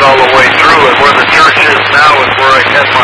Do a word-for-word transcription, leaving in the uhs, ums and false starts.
all the way through, and where the church is now is where I had my